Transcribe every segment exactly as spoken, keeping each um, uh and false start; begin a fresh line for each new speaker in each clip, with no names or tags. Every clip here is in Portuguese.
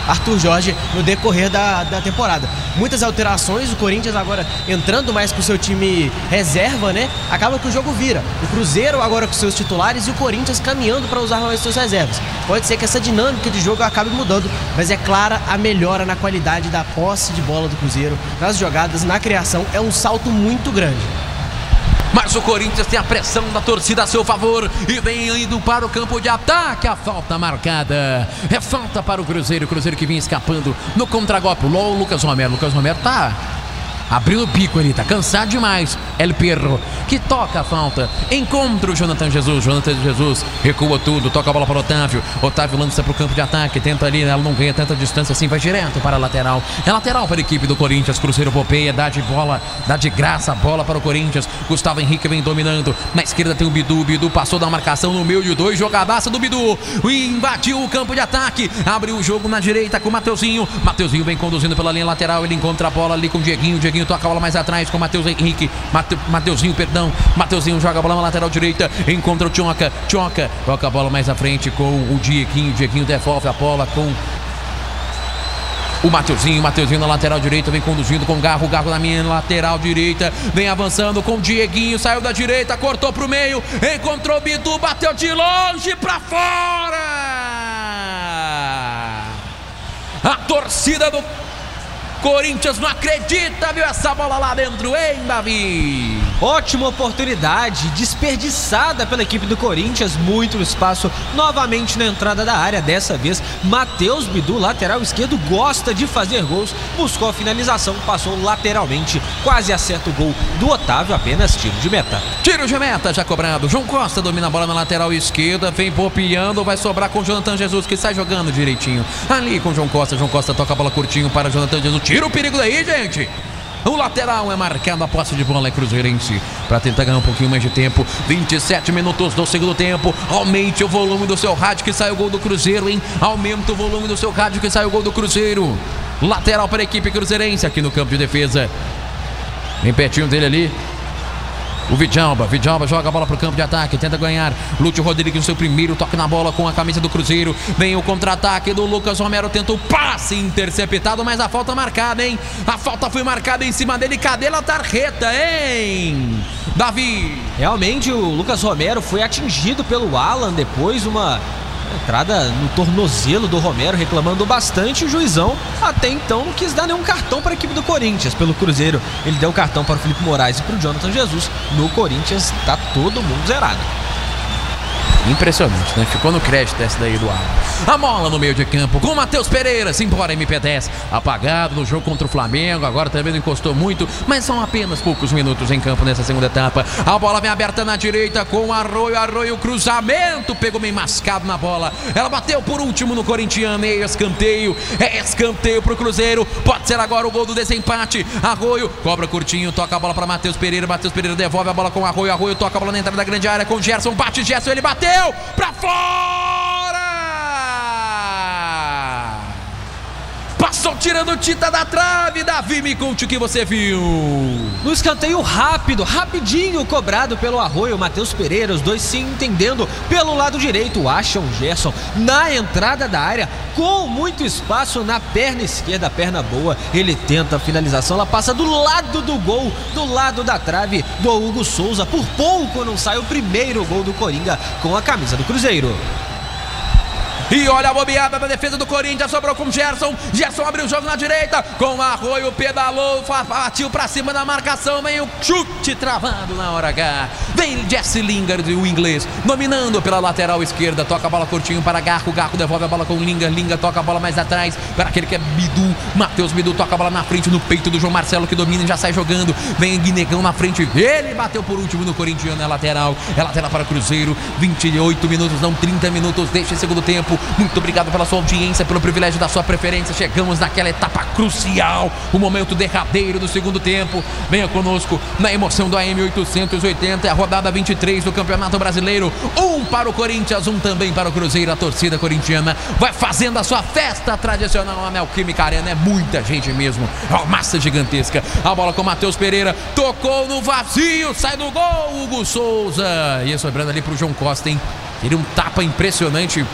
Arthur Jorge no decorrer da, da temporada. Muitas alterações, o Corinthians agora entrando mais com o seu time reserva, né? Acaba que o jogo vira. O Cruzeiro agora com seus titulares e o Corinthians caminhando para usar mais suas reservas. Pode ser que essa dinâmica de jogo acabe mudando, mas é clara a melhora na qualidade da posse de bola do Cruzeiro, nas jogadas, na criação, é um salto muito grande.
Mas o Corinthians tem a pressão da torcida a seu favor e vem indo para o campo de ataque. A falta marcada. É falta para o Cruzeiro. O Cruzeiro que vinha escapando no contragolpe. O Lucas Romero. Lucas Romero tá abrindo o bico ali, tá cansado demais. El Perro, que toca a falta. Encontra o Jonathan Jesus. Jonathan Jesus recua tudo, toca a bola para o Otávio. Otávio lança para o campo de ataque, tenta ali, ela não ganha tanta distância assim, vai direto para a lateral. É lateral para a equipe do Corinthians. Cruzeiro bobeia, dá de bola, dá de graça a bola para o Corinthians. Gustavo Henrique vem dominando. Na esquerda tem o Bidu. Bidu passou da marcação no meio de dois, jogadaça do Bidu. Invadiu o campo de ataque, abriu o jogo na direita com o Mateuzinho. Mateuzinho vem conduzindo pela linha lateral, ele encontra a bola ali com o Dieguinho. Dieguinho toca a bola mais atrás com o Matheus Henrique. Mate, Mateuzinho, perdão. Mateuzinho joga a bola na lateral direita. Encontra o Tchonca. Tchonca toca a bola mais à frente com o Dieguinho. Dieguinho devolve a bola com o Mateuzinho. Mateuzinho na lateral direita. Vem conduzindo com o Garro. Garro na minha lateral direita. Vem avançando com o Dieguinho. Saiu da direita. Cortou pro meio. Encontrou o Bidu. Bateu de longe pra fora. A torcida do Corinthians não acredita, viu essa bola lá dentro, hein, Davi?
Ótima oportunidade desperdiçada pela equipe do Corinthians, muito espaço novamente na entrada da área. Dessa vez, Matheus Bidu, lateral esquerdo, gosta de fazer gols, buscou a finalização, passou lateralmente, quase acerta o gol do Otávio, apenas tiro de meta.
Tiro de meta já cobrado. João Costa domina a bola na lateral esquerda, vem popiando, vai sobrar com o Jonathan Jesus, que sai jogando direitinho ali com o João Costa. João Costa toca a bola curtinho para Jonathan Jesus. Tira o perigo daí, gente. O lateral é marcado, a posse de bola é cruzeirense para tentar ganhar um pouquinho mais de tempo. vinte e sete minutos do segundo tempo. Aumente o volume do seu rádio que sai o gol do Cruzeiro, hein? Aumenta o volume do seu rádio que sai o gol do Cruzeiro. Lateral para a equipe cruzeirense aqui no campo de defesa. Bem pertinho dele ali o Vidjalba. Vidjalba joga a bola para o campo de ataque, tenta ganhar. Lúcio Rodrigues no seu primeiro toque na bola com a camisa do Cruzeiro. Vem o contra-ataque do Lucas Romero, tenta o passe interceptado, mas a falta marcada, hein? A falta foi marcada em cima dele. Cadê a tarjeta, hein, Davi?
Realmente o Lucas Romero foi atingido pelo Alan depois, uma entrada no tornozelo do Romero, reclamando bastante. O juizão até então não quis dar nenhum cartão para a equipe do Corinthians. Pelo Cruzeiro, ele deu cartão para o Felipe Moraes e para o Jonathan Jesus. No Corinthians, tá todo mundo zerado.
Impressionante, né? Ficou no crédito essa daí do Alan. A bola no meio de campo com o Matheus Pereira. Simbora, M P dez. Apagado no jogo contra o Flamengo. Agora também não encostou muito, mas são apenas poucos minutos em campo nessa segunda etapa. A bola vem aberta na direita com o Arroio. Arroio, cruzamento. Pegou bem mascado na bola. Ela bateu por último no corintiano. É escanteio. É escanteio pro Cruzeiro. Pode ser agora o gol do desempate. Arroio cobra curtinho. Toca a bola para Matheus Pereira. Matheus Pereira devolve a bola com o Arroio. Arroio toca a bola na entrada da grande área com o Gerson. Bate Gerson. Ele bateu pra fora! Passou tirando tinta da trave. Davi, me conte o que você viu.
No escanteio rápido, rapidinho cobrado pelo Arroio, Matheus Pereira, os dois se entendendo pelo lado direito, acham o Gerson na entrada da área, com muito espaço na perna esquerda, perna boa, ele tenta a finalização, ela passa do lado do gol, do lado da trave do Hugo Souza. Por pouco não sai o primeiro gol do Coringa com a camisa do Cruzeiro.
E olha a bobeada da defesa do Corinthians, sobrou com o Gerson. Gerson abriu o jogo na direita, com o Arroio, pedalou, partiu pra cima da marcação, vem o chute travado na hora H. Vem Jesse Lingard, o inglês, dominando pela lateral esquerda, toca a bola curtinho para Garro. Garro devolve a bola com o Lingard. Lingard toca a bola mais atrás para aquele que é Bidu. Matheus Bidu toca a bola na frente, no peito do João Marcelo, que domina e já sai jogando. Vem Guinegão na frente, ele bateu por último no corintiano, é lateral. É lateral para o Cruzeiro, vinte e oito minutos, não trinta minutos deste segundo tempo. Muito obrigado pela sua audiência, pelo privilégio da sua preferência. Chegamos naquela etapa crucial, o momento derradeiro do segundo tempo. Venha conosco na emoção do A M oitocentos e oitenta, a rodada vinte e três do Campeonato Brasileiro. Um para o Corinthians, um também para o Cruzeiro. A torcida corintiana vai fazendo a sua festa tradicional na Neoquímica Arena. É muita gente mesmo, é uma massa gigantesca. A bola com o Matheus Pereira, tocou no vazio, sai do gol, Hugo Souza. E sobrando ali para o João Costa, hein? Ele um tapa impressionante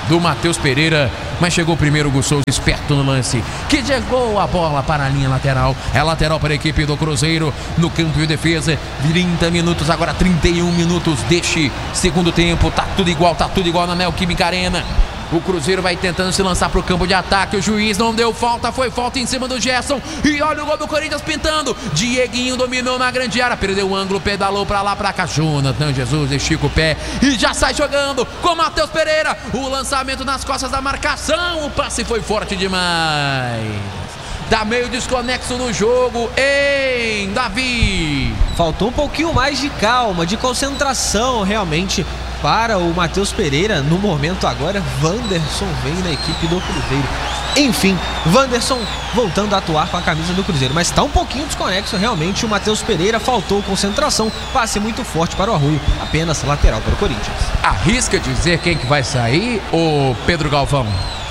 do Matheus Pereira, mas chegou primeiro o Gus Souza, esperto no lance, que jogou a bola para a linha lateral. É lateral para a equipe do Cruzeiro no campo de defesa. Trinta minutos, agora trinta e um minutos deste segundo tempo. Tá tudo igual, tá tudo igual na Neoquímica Arena. O Cruzeiro vai tentando se lançar para o campo de ataque. O juiz não deu falta, foi falta em cima do Gerson. E olha o gol do Corinthians pintando. Dieguinho dominou na grande área, perdeu o ângulo, pedalou para lá, para cá. Jonathan Jesus estica o pé e já sai jogando com Matheus Pereira. O lançamento nas costas da marcação. O passe foi forte demais. Tá meio desconexo no jogo, hein, Davi?
Faltou um pouquinho mais de calma, de concentração realmente para o Matheus Pereira. No momento agora, Wanderson vem na equipe do Cruzeiro. Enfim, Wanderson voltando a atuar com a camisa do Cruzeiro, mas está um pouquinho desconexo realmente o Matheus Pereira. Faltou concentração, passe muito forte para o Arroio, apenas lateral para o Corinthians.
Arrisca dizer quem que vai sair, o Pedro Galvão?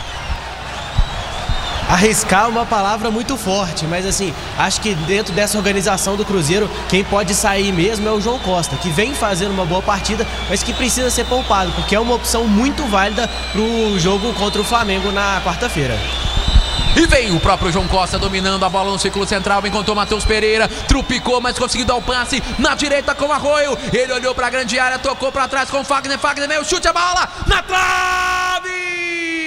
Arriscar uma palavra muito forte, mas assim, acho que dentro dessa organização do Cruzeiro, quem pode sair mesmo é o João Costa, que vem fazendo uma boa partida, mas que precisa ser poupado, porque é uma opção muito válida para o jogo contra o Flamengo na quarta-feira.
E vem o próprio João Costa dominando a bola no círculo central, encontrou Matheus Pereira, trupicou, mas conseguiu dar o passe na direita com o Arroio. Ele olhou para a grande área, tocou para trás com o Fagner, Fagner meio chute a bola na trave!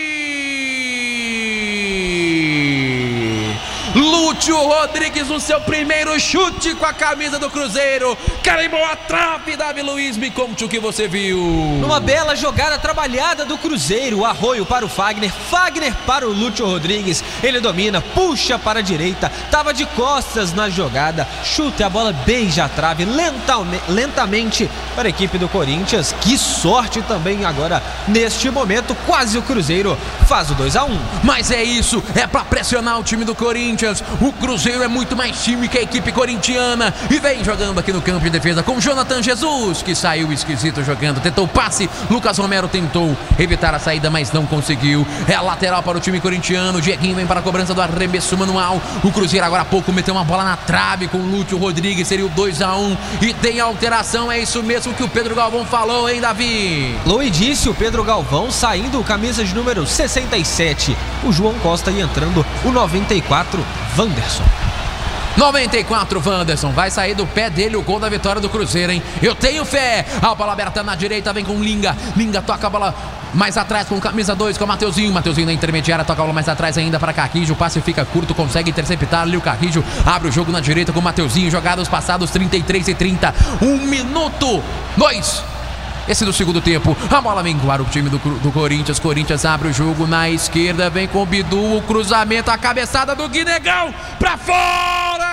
Lúcio Rodrigues no seu primeiro chute com a camisa do Cruzeiro, carimbou a trave. Davi Luiz, me conte o que você viu.
Numa bela jogada trabalhada do Cruzeiro, Arroio para o Fagner, Fagner para o Lúcio Rodrigues. Ele domina, puxa para a direita, tava de costas na jogada, chuta, a bola beija a trave lentamente, lentamente para a equipe do Corinthians. Que sorte também agora neste momento, quase o Cruzeiro faz o dois a um.
Mas é isso, é para pressionar o time do Corinthians. O Cruzeiro é muito mais time que a equipe corintiana e vem jogando aqui no campo de defesa com Jonathan Jesus, que saiu esquisito jogando, tentou o passe, Lucas Romero tentou evitar a saída, mas não conseguiu. É a lateral para o time corintiano. Dieguinho vem para a cobrança do arremesso manual. O Cruzeiro agora há pouco meteu uma bola na trave com o Lúcio Rodrigues, seria o dois a um e tem alteração. É isso mesmo que o Pedro Galvão falou, hein, Davi?
Louis disse o Pedro Galvão, saindo camisa de número sessenta e sete, o João Costa, e entrando o noventa e quatro, Wanderson.
noventa e quatro, Wanderson, vai sair do pé dele o gol da vitória do Cruzeiro, hein? Eu tenho fé. A bola aberta na direita, vem com Linga. Linga toca a bola mais atrás com camisa dois, com o Mateuzinho. Mateuzinho na intermediária, toca a bola mais atrás ainda para Carrijo. O passe fica curto, consegue interceptar ali o Carrijo. Abre o jogo na direita com o Mateuzinho. Jogados passados, trinta e três e trinta. Um minuto, dois. Esse do segundo tempo, a bola vem para o time do, do Corinthians. Corinthians abre o jogo na esquerda, vem com o Bidu, o cruzamento, a cabeçada do Guinegão pra fora!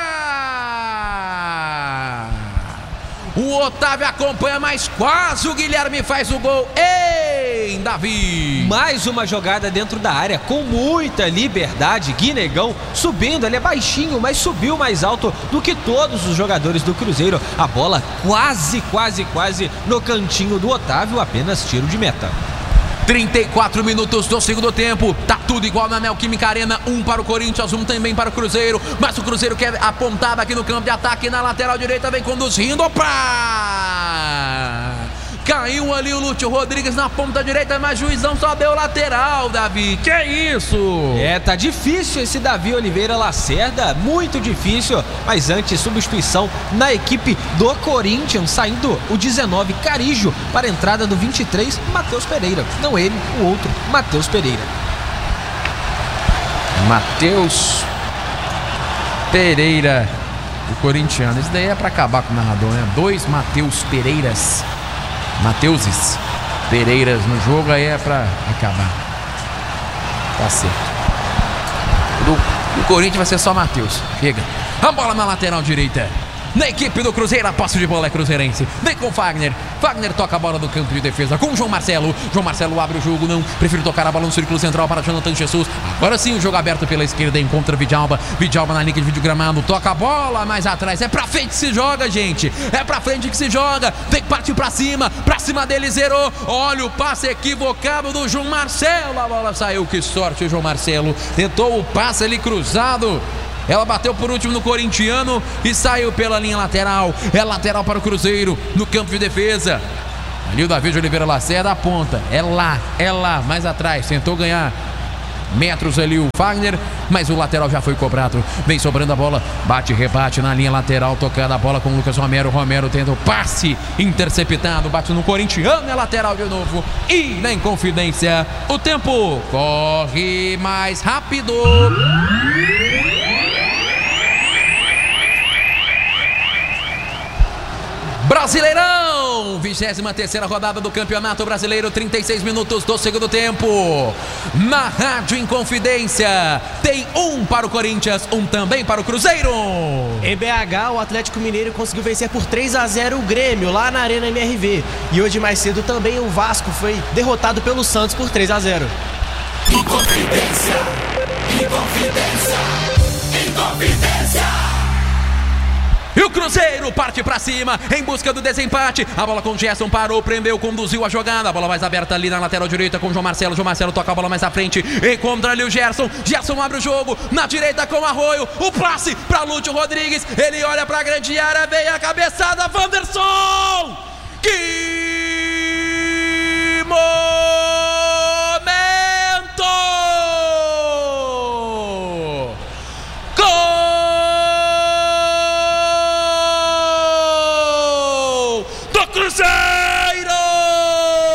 O Otávio acompanha, mas quase o Guilherme faz o gol. Ei, Davi!
Mais uma jogada dentro da área com muita liberdade. Guinegão subindo, ele é baixinho, mas subiu mais alto do que todos os jogadores do Cruzeiro. A bola quase, quase, quase no cantinho do Otávio, apenas tiro de meta.
trinta e quatro minutos do segundo tempo, tá tudo igual na Neoquímica Arena, um para o Corinthians, um também para o Cruzeiro, mas o Cruzeiro quer apontada aqui no campo de ataque, na lateral direita, vem conduzindo, opa! Caiu ali o Lúcio Rodrigues na ponta direita, mas juizão só deu lateral, Davi. Que isso?
É, tá difícil esse Davi Oliveira Lacerda, muito difícil. Mas antes, substituição na equipe do Corinthians, saindo o dezenove, Carrijo, para a entrada do vinte e três, Matheus Pereira. Não ele, o outro, Matheus Pereira.
Matheus Pereira, o corintiano. Isso daí é para acabar com o narrador, né? Dois Matheus Pereiras. Mateuses Pereiras no jogo, aí é pra acabar. Tá certo. Do, do Corinthians vai ser só Matheus. Chega. A bola na lateral direita. Na equipe do Cruzeiro, a posse de bola é cruzeirense. Vem com o Fagner. Fagner toca a bola do campo de defesa com o João Marcelo. João Marcelo abre o jogo, não. Prefiro tocar a bola no círculo central para Jonathan Jesus. Agora sim o jogo aberto pela esquerda, encontra Vidalba. Vidalba na linha de videogramado. Toca a bola mais atrás. É pra frente que se joga, gente. É pra frente que se joga. Tem que partir pra cima. Pra cima dele, zerou. Olha o passe equivocado do João Marcelo. A bola saiu. Que sorte o João Marcelo. Tentou o passe ali cruzado. Ela bateu por último no corintiano e saiu pela linha lateral. É lateral para o Cruzeiro no campo de defesa. Ali o Davi de Oliveira Lacerda aponta. É lá, é lá, mais atrás. Tentou ganhar metros ali o Fagner, mas o lateral já foi cobrado. Vem sobrando a bola, bate, rebate na linha lateral, tocando a bola com o Lucas Romero. Romero tendo o passe interceptado, bate no corintiano, é lateral de novo. E na Inconfidência, o tempo corre mais rápido. Brasileirão, vigésima terceira rodada do Campeonato Brasileiro, trinta e seis minutos do segundo tempo. Na Rádio Inconfidência, tem um para o Corinthians, um também para o Cruzeiro.
Em B H, o Atlético Mineiro conseguiu vencer por três a zero o Grêmio, lá na Arena M R V. E hoje mais cedo também o Vasco foi derrotado pelo Santos por três a zero.
Inconfidência, Inconfidência, Inconfidência.
E o Cruzeiro parte pra cima em busca do desempate. A bola com o Gerson parou, prendeu, conduziu a jogada. A bola mais aberta ali na lateral direita com o João Marcelo. João Marcelo toca a bola mais à frente. Encontra ali o Gerson. Gerson abre o jogo na direita com o Arroio. O passe pra Lúcio Rodrigues. Ele olha pra grande área. Vem a cabeçada. Wanderson! Que momento! Cruzeiro!